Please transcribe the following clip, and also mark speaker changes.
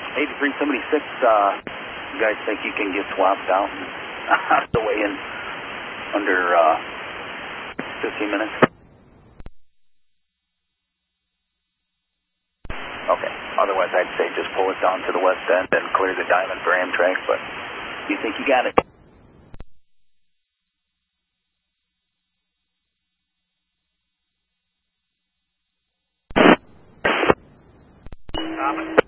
Speaker 1: 8376, you guys think you can get swapped out and out of the way in under 15 minutes? Okay, otherwise I'd say just pull it down to the west end and clear the diamond for Amtrak, but you think you got it?